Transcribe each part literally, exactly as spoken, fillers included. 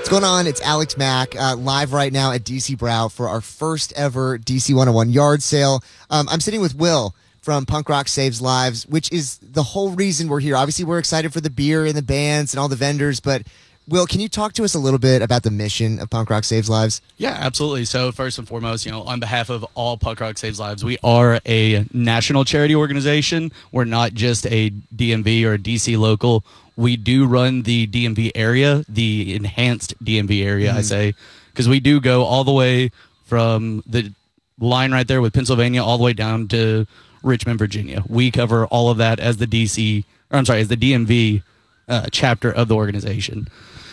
What's going on? It's Alex Mack, uh, live right now at D C Brow for our first ever D C one oh one yard sale. Um, I'm sitting with Will from Punk Rock Saves Lives, which is the whole reason we're here. Obviously, we're excited for the beer and the bands and all the vendors, but Will, can you talk to us a little bit about the mission of Punk Rock Saves Lives? Yeah, absolutely. So first and foremost, you know, on behalf of all Punk Rock Saves Lives, we are a national charity organization. We're not just a D M V or a D C local. We do run the D M V area, the enhanced D M V area, mm-hmm. I say, because we do go all the way from the line right there with Pennsylvania all the way down to Richmond, Virginia. We cover all of that as the D C, or I'm sorry, as the D M V uh, chapter of the organization.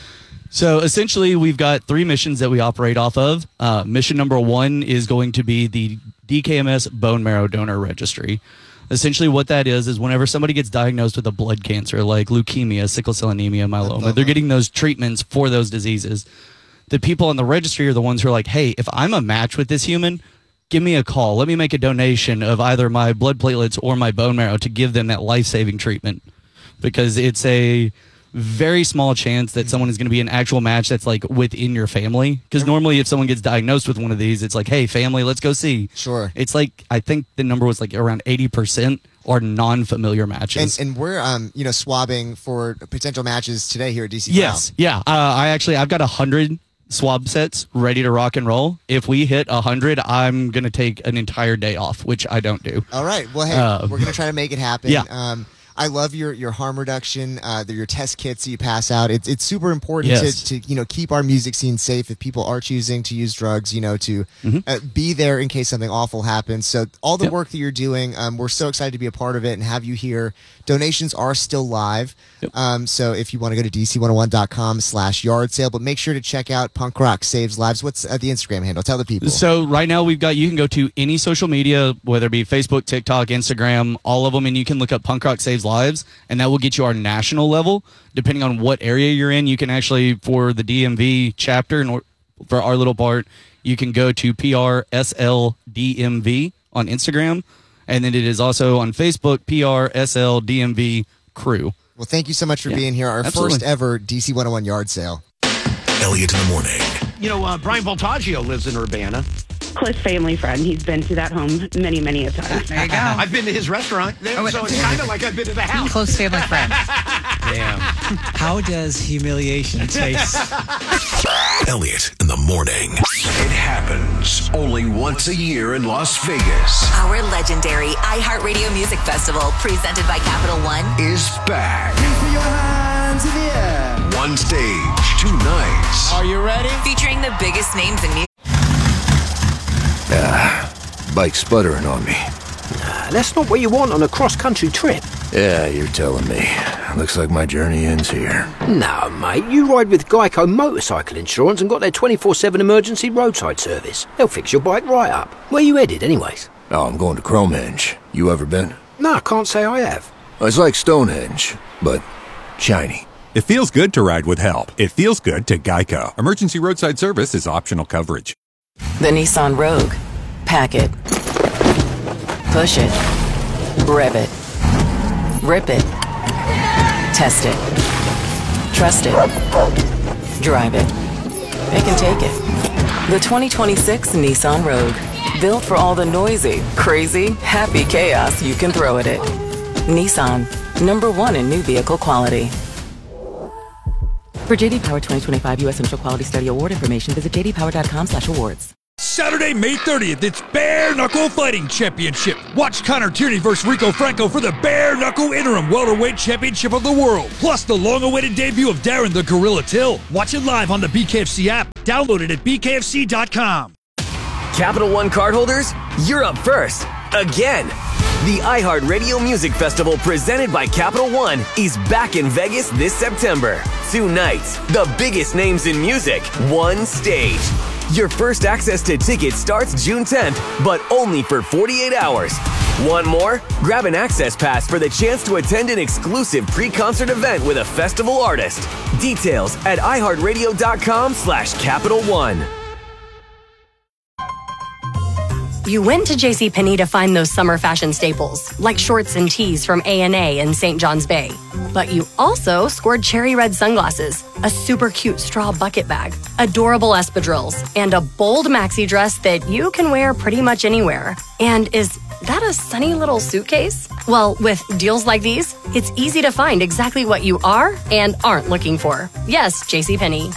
So essentially, we've got three missions that we operate off of. Uh, mission number one is going to be the D K M S Bone Marrow Donor Registry. Essentially, what that is, is whenever somebody gets diagnosed with a blood cancer, like leukemia, sickle cell anemia, myeloma, they're getting those treatments for those diseases. The people on the registry are the ones who are like, hey, if I'm a match with this human, give me a call. Let me make a donation of either my blood platelets or my bone marrow to give them that life-saving treatment. Because it's a very small chance that someone is going to be an actual match that's like within your family. Because normally if someone gets diagnosed with one of these, it's like, hey, family, let's go see. Sure. It's like, I think the number was like around eighty percent are non-familiar matches. And, and we're, um, you know, swabbing for potential matches today here at D C Yes. Brown. Yeah. Uh, I actually, I've got a hundred swab sets ready to rock and roll. If we hit a hundred, I'm going to take an entire day off, which I don't do. All right. Well, hey, uh, we're going to try to make it happen. Yeah. Um, I love your, your harm reduction, uh, your test kits that you pass out. It's it's super important yes. to, to you know keep our music scene safe if people are choosing to use drugs. You know to mm-hmm. uh, be there in case something awful happens. So all the yep. work that you're doing, um, we're so excited to be a part of it and have you here. Donations are still live. Yep. Um, so if you want to go to D C one oh one dot com slash yard sale, but make sure to check out Punk Rock Saves Lives. What's uh, the Instagram handle? Tell the people. So right now we've got, you can go to any social media, whether it be Facebook, TikTok, Instagram, all of them, and you can look up Punk Rock Saves Lives, and that will get you our national level. Depending on what area you're in, you can actually, for the D M V chapter and for our little part, you can go to P R S L D M V on Instagram, and then it is also on Facebook, P R S L D M V Crew. Well, thank you so much for yeah, being here. Our absolutely. first ever D C one oh one yard sale. Elliot in the morning. You know, uh, Brian Voltaggio lives in Urbana. Close family friend. He's been to that home many, many a time. There you go. I've been to his restaurant, there, Oh, so it's kind of like I've been to the house. Close family friend. Damn. How does humiliation taste? Elliot in the morning. It happens only once a year in Las Vegas. Our legendary iHeartRadio Music Festival, presented by Capital One, is back. Put your hands in the air. One stage, two nights. Are you ready? featuring the biggest names in music. Ah, bike sputtering on me. Nah, that's not what you want on a cross-country trip. Yeah, you're telling me. Looks like my journey ends here. No, mate, you ride with Geico Motorcycle Insurance and got their twenty-four seven emergency roadside service. They'll fix your bike right up. Where you headed, anyways? Oh, I'm going to Cromehenge. You ever been? No, I can't say I have. It's like Stonehenge, but shiny. It feels good to ride with help. It feels good to Geico. Emergency roadside service is optional coverage. The Nissan Rogue. Pack it. Push it. Rev it. Rip it. Test it. Trust it. Drive it. It can take it. The twenty twenty-six Nissan Rogue. Built for all the noisy, crazy, happy chaos you can throw at it. Nissan. Number one in new vehicle quality. For J D Power twenty twenty-five U S Initial Quality Study Award information, visit j d power dot com slash awards. Saturday, May thirtieth, it's Bare Knuckle Fighting Championship. Watch Connor Tierney versus Rico Franco for the Bare Knuckle Interim Welterweight Championship of the World. Plus the long-awaited debut of Darren the Gorilla Till. Watch it live on the B K F C app. Download it at b k f c dot com. Capital One cardholders, you're up first. Again. The iHeartRadio Music Festival presented by Capital One is back in Vegas this September. Two nights, the biggest names in music, one stage. Your first access to tickets starts June tenth, but only for forty-eight hours. Want more? Grab an access pass for the chance to attend an exclusive pre-concert event with a festival artist. Details at iHeartRadio dot com slash Capital One. You went to JCPenney to find those summer fashion staples, like shorts and tees from A and A in Saint John's Bay. But you also scored cherry red sunglasses, a super cute straw bucket bag, adorable espadrilles, and a bold maxi dress that you can wear pretty much anywhere. And is that a sunny little suitcase? Well, with deals like these, it's easy to find exactly what you are and aren't looking for. Yes, JCPenney.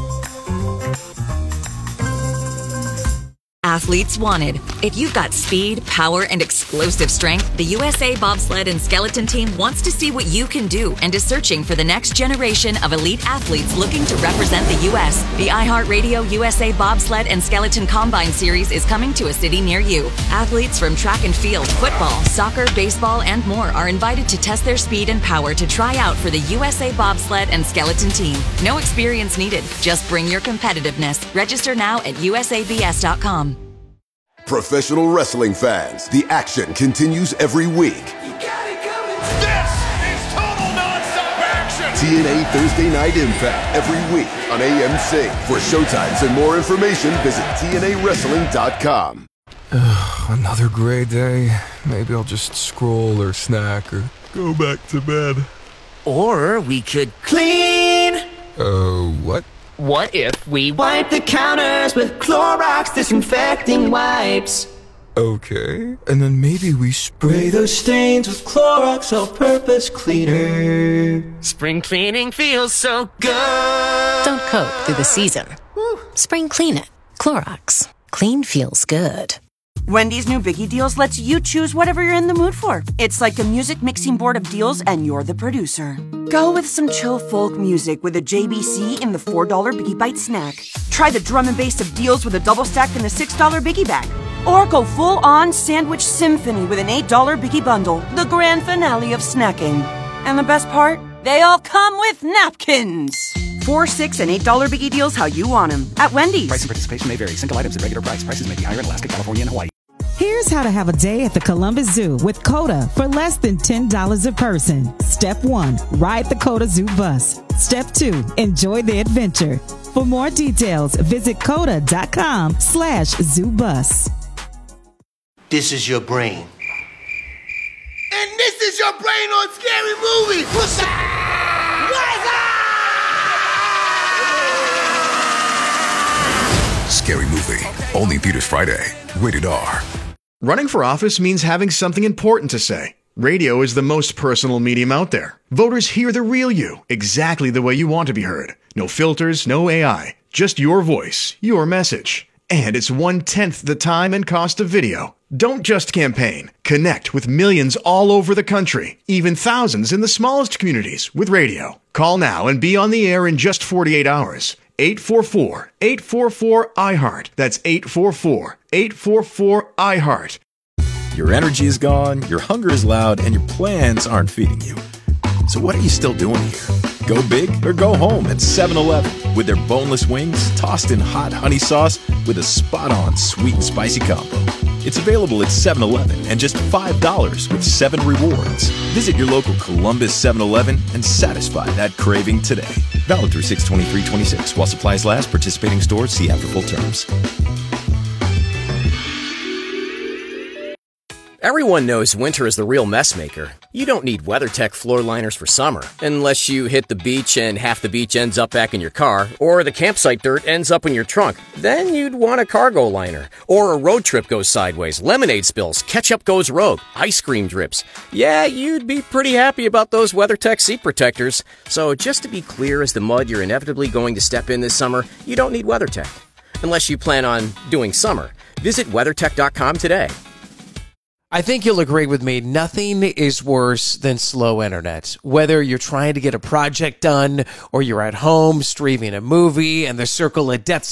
Athletes wanted. If you've got speed, power, and explosive strength, the U S A Bobsled and Skeleton Team wants to see what you can do and is searching for the next generation of elite athletes looking to represent the U S. The iHeartRadio U S A Bobsled and Skeleton Combine Series is coming to a city near you. Athletes from track and field, football, soccer, baseball, and more are invited to test their speed and power to try out for the U S A Bobsled and Skeleton Team. No experience needed. Just bring your competitiveness. Register now at U S A B S dot com. Professional wrestling fans, the action continues every week. You got it coming. This is total nonstop action. T N A Thursday Night Impact every week on A M C. For showtimes and more information, visit T N A wrestling dot com. Another gray day. Maybe I'll just scroll or snack or go back to bed. Or we could clean. Uh, what? What if we Wipe the counters with Clorox disinfecting wipes. Okay. And then maybe we spray those stains with Clorox all-purpose cleaner. Spring cleaning feels so good. Don't coat through the season. Spring clean it. Clorox. Clean feels good. Wendy's new Biggie Deals lets you choose whatever you're in the mood for. It's like a music mixing board of deals, and you're the producer. Go with some chill folk music with a J B C in the four dollar Biggie Bite snack. Try the drum and bass of deals with a double stack in the six dollar Biggie Bag. Or go full-on sandwich symphony with an eight dollar Biggie Bundle, the grand finale of snacking. And the best part? They all come with napkins. Four, six, and eight dollar Biggie Deals how you want them at Wendy's. Price and participation may vary. Single items at regular price. Prices may be higher in Alaska, California, and Hawaii. Here's how to have a day at the Columbus Zoo with COTA for less than ten dollars a person. Step one, ride the COTA Zoo bus. Step two, enjoy the adventure. For more details, visit COTA.com slash zoo bus. This is your brain. And this is your brain on Scary Movie. What's up? What's up? Scary Movie. Only in theaters Friday. Rated R. Running for office means having something important to say. Radio is the most personal medium out there. Voters hear the real you, exactly the way you want to be heard. No filters, no A I. Just your voice, your message. And it's one-tenth the time and cost of video. Don't just campaign. Connect with millions all over the country, even thousands in the smallest communities with radio. Call now and be on the air in just forty-eight hours. eight four four, eight four four, I heart. That's eight four four, eight four four, I heart. Your energy is gone, your hunger is loud, and your plans aren't feeding you. So what are you still doing here? Go big or go home at seven eleven with their boneless wings tossed in hot honey sauce with a spot-on sweet and spicy combo. It's available at seven eleven and just five dollars with seven rewards. Visit your local Columbus seven eleven and satisfy that craving today. Valid through six twenty-three twenty-six. While supplies last, participating stores see after full terms. Everyone knows winter is the real mess maker. You don't need WeatherTech floor liners for summer, unless you hit the beach and half the beach ends up back in your car, or the campsite dirt ends up in your trunk. Then you'd want a cargo liner. Or a road trip goes sideways, lemonade spills, ketchup goes rogue, ice cream drips. Yeah, you'd be pretty happy about those WeatherTech seat protectors. So just to be clear as the mud you're inevitably going to step in this summer, you don't need WeatherTech. Unless you plan on doing summer. Visit WeatherTech dot com today. I think you'll agree with me, nothing is worse than slow internet. Whether you're trying to get a project done or you're at home streaming a movie and the circle of death